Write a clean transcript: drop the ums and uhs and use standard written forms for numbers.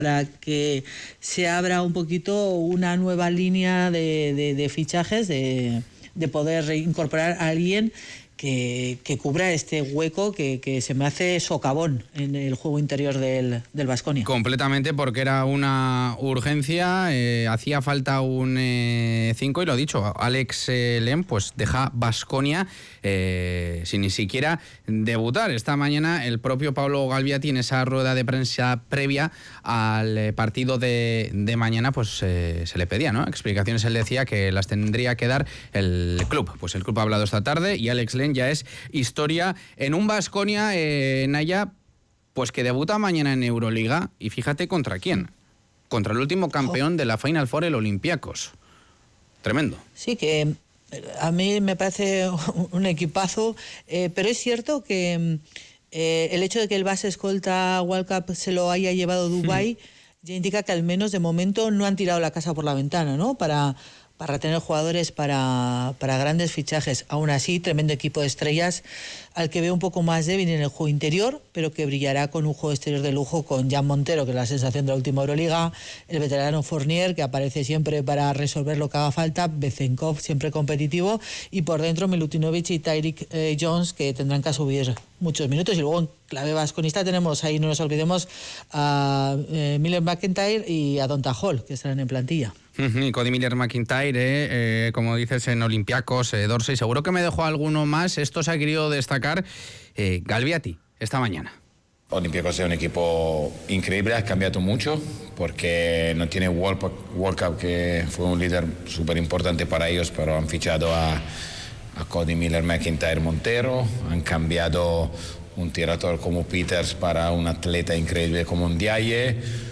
para que se abra un poquito una nueva línea de fichajes, de poder incorporar a alguien que cubra este hueco que se me hace socavón en el juego interior del Baskonia. Completamente, porque era una urgencia, hacía falta un 5 y lo dicho, Alex Lem pues deja Baskonia sin ni siquiera debutar. Esta mañana el propio Pablo Galviati en esa rueda de prensa previa al partido de mañana pues se le pedía, ¿no?, explicaciones. Él decía que las tendría que dar el club. Pues el club ha hablado esta tarde y Alex Lem ya es historia en un Baskonia, Naya, pues que debuta mañana en Euroliga, y fíjate contra quién. Contra el último campeón de la Final Four, el Olympiacos. Tremendo. Sí, que a mí me parece un equipazo, pero es cierto que el hecho de que el base escolta World Cup se lo haya llevado Dubái ya indica que al menos de momento no han tirado la casa por la ventana, ¿no?, para tener jugadores para grandes fichajes. Aún así, tremendo equipo de estrellas al que veo un poco más débil en el juego interior, pero que brillará con un juego exterior de lujo, con Jan Montero, que es la sensación de la última Euroliga, el veterano Fournier, que aparece siempre para resolver lo que haga falta, Bezenkov, siempre competitivo, y por dentro Milutinovic y Tyreek Jones, que tendrán que subir muchos minutos. Y luego en clave vasconista tenemos ahí, no nos olvidemos, a Miller McIntyre y a Donta Hall, que estarán en plantilla. Y Cody Miller-McIntyre, como dices, en Olympiacos, Dorsey. Seguro que me dejó alguno más. Esto se ha querido destacar Galviati esta mañana. Olympiacos es un equipo increíble, ha cambiado mucho porque no tiene World Cup, que fue un líder súper importante para ellos, pero han fichado a Cody Miller-McIntyre Montero, han cambiado un tirador como Peters para un atleta increíble como Ndiaye.